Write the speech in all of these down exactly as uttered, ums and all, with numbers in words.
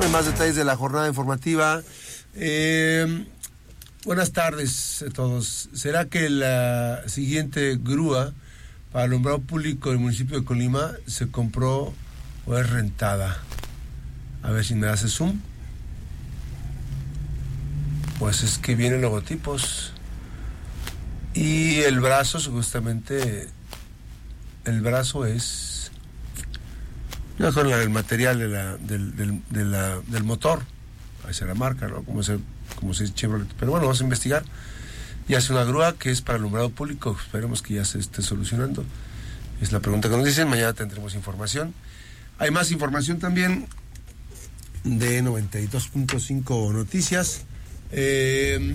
hay más detalles de la jornada informativa. Eh, buenas tardes a todos. ¿Será que la siguiente grúa para alumbrado público del municipio de Colima se compró o es rentada? A ver si me hace zoom. Pues es que vienen logotipos. Y el brazo, supuestamente, el brazo es... No, con el material de la, del, del, de la, del motor. Ahí se la marca, ¿no? Como se, como se dice Chevrolet. Pero bueno, vamos a investigar. Y hace una grúa que es para alumbrado público. Esperemos que ya se esté solucionando. Es la pregunta que nos dicen. Mañana tendremos información. Hay más información también de noventa y dos punto cinco Noticias. Eh,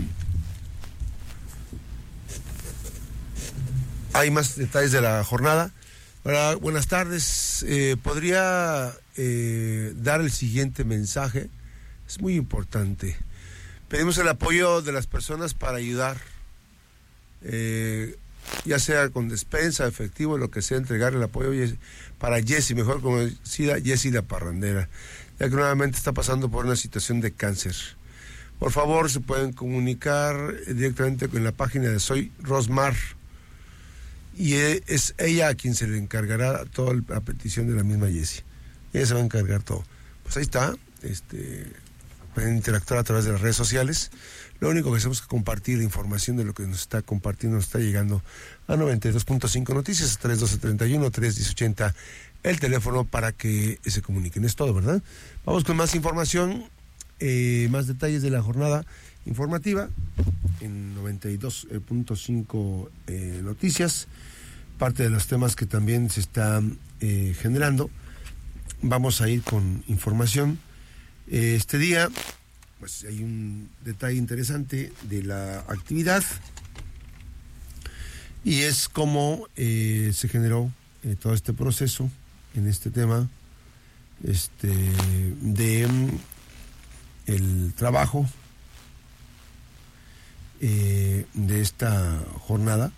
hay más detalles de la jornada. Hola, buenas tardes. Eh, ¿Podría eh, dar el siguiente mensaje? Es muy importante. Pedimos el apoyo de las personas para ayudar, eh, ya sea con despensa, efectivo, lo que sea, entregar el apoyo para Jessie, mejor conocida Jessie la Parrandera, ya que nuevamente está pasando por una situación de cáncer. Por favor, se pueden comunicar directamente con la página de Soy Rosmar. Y es ella a quien se le encargará toda la petición de la misma Jessie. Ella se va a encargar todo. Pues ahí está. Este, pueden interactuar a través de las redes sociales. Lo único que hacemos es compartir la información de lo que nos está compartiendo, nos está llegando a noventa y dos punto cinco Noticias, tres doce treinta y uno, tres diez ochenta, el teléfono para que se comuniquen. Es todo, ¿verdad? Vamos con más información, eh, más detalles de la jornada informativa en noventa y dos punto cinco eh, Noticias, parte de los temas que también se están eh, generando. Vamos a ir con información. Eh, este día, pues hay un detalle interesante de la actividad y es cómo eh, se generó eh, todo este proceso en este tema este de um, el trabajo Eh, de esta jornada.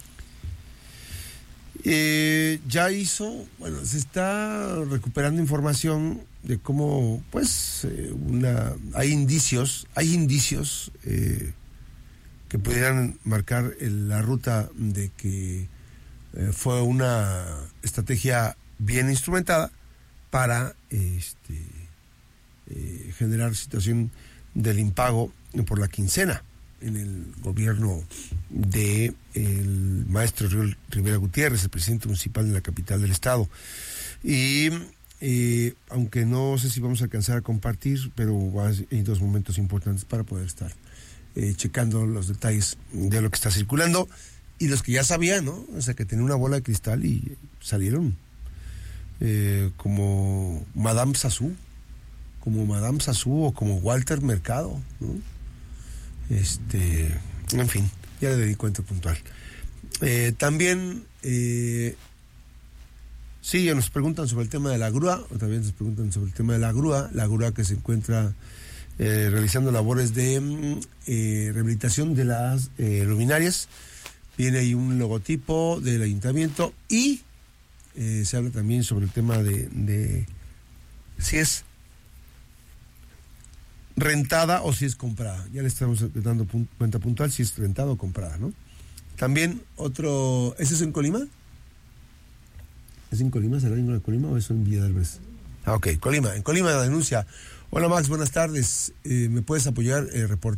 Eh, ya hizo, bueno, se está recuperando información de cómo, pues, eh, una, hay indicios, hay indicios eh, que pudieran marcar el, la ruta de que eh, fue una estrategia bien instrumentada para este, eh, generar situación del impago por la quincena en el gobierno de el maestro Rivera Gutiérrez, el presidente municipal de la capital del estado. Y eh, aunque no sé si vamos a alcanzar a compartir, pero hay dos momentos importantes para poder estar eh, checando los detalles de lo que está circulando y los que ya sabían, ¿no? O sea, que tenía una bola de cristal y salieron eh, como Madame Sassou, como Madame Sassou o como Walter Mercado, ¿no? Este, en fin, ya le di cuenta puntual. Eh, también, eh, sí, nos preguntan sobre el tema de la grúa, o también nos preguntan sobre el tema de la grúa, la grúa que se encuentra eh, realizando labores de eh, rehabilitación de las eh, luminarias. Viene ahí un logotipo del ayuntamiento y eh, se habla también sobre el tema de, de si es rentada o si es comprada. Ya le estamos dando pun- cuenta puntual si es rentada o comprada, ¿no? También otro... ¿Ese es en Colima? ¿Es en Colima? ¿Será en Colima o es en Villa de Álvarez? Ah, ok, Colima. En Colima la denuncia. Hola Max, buenas tardes. Eh, ¿Me puedes apoyar, eh, reportar?